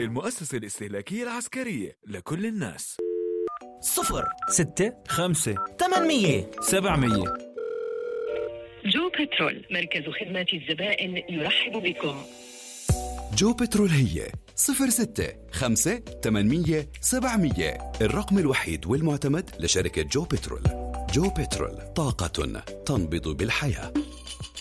المؤسسة الاستهلاكية العسكرية لكل الناس. 0 6 5 800 700. جو بترول، مركز خدمة الزبائن يرحب بكم. جو بترول هي 06 5 800 700، الرقم الوحيد والمعتمد لشركة جو بترول. جو بترول، طاقة تنبض بالحياة.